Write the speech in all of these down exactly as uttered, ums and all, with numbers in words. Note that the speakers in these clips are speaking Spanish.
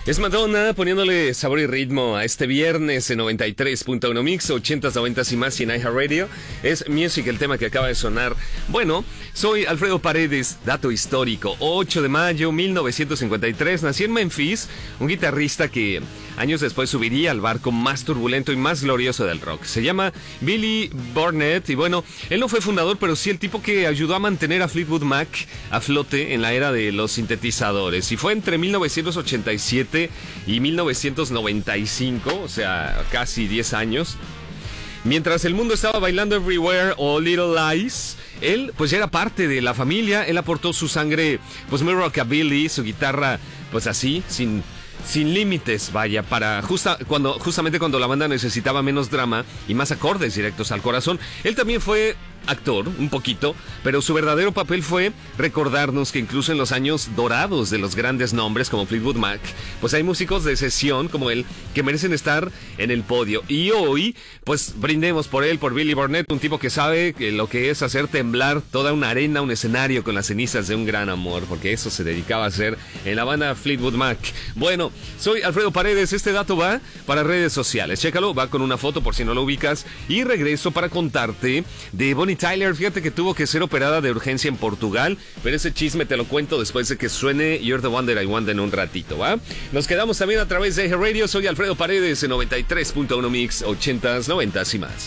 Es Madonna poniéndole sabor y ritmo a este viernes en noventa y tres punto uno Mix, ochentas, noventas y más y en iHeartRadio. Es Music el tema que acaba de sonar. Bueno, soy Alfredo Paredes, dato histórico. ocho de mayo de mil novecientos cincuenta y tres, nací en Memphis, un guitarrista que años después subiría al barco más turbulento y más glorioso del rock. Se llama Billy Burnett y bueno, él no fue fundador, pero sí el tipo que ayudó a mantener a Fleetwood Mac a flote en la era de los sintetizadores. Y fue entre mil novecientos ochenta y siete y mil novecientos noventa y cinco, o sea, casi diez años. Mientras el mundo estaba bailando Everywhere o Little Lies, él pues ya era parte de la familia. Él aportó su sangre, pues muy rockabilly, su guitarra pues así, sin... sin límites, vaya, para justa, cuando, justamente cuando la banda necesitaba menos drama y más acordes directos al corazón. Él también fue actor, un poquito, pero su verdadero papel fue recordarnos que incluso en los años dorados de los grandes nombres como Fleetwood Mac, pues hay músicos de sesión como él que merecen estar en el podio. Y hoy, pues brindemos por él, por Billy Burnett, un tipo que sabe que lo que es hacer temblar toda una arena, un escenario con las cenizas de un gran amor, porque eso se dedicaba a hacer en la banda Fleetwood Mac. Bueno, soy Alfredo Paredes, este dato va para redes sociales, chécalo, va con una foto por si no lo ubicas, y regreso para contarte de Bonnie Tyler. Fíjate que tuvo que ser operada de urgencia en Portugal, pero ese chisme te lo cuento después de que suene You're the One That I Want en un ratito, ¿va? Nos quedamos también a través de iHeartRadio. Soy Alfredo Paredes en noventa y tres punto uno Mix, ochentas, noventas y más.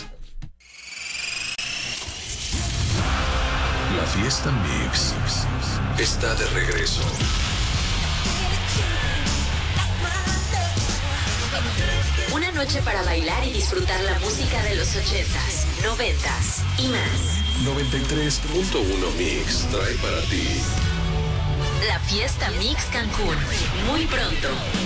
La fiesta Mix está de regreso. Una noche para bailar y disfrutar la música de los ochentas, noventas y más. noventa y tres punto uno Mix trae para ti la fiesta Mix Cancún, muy pronto.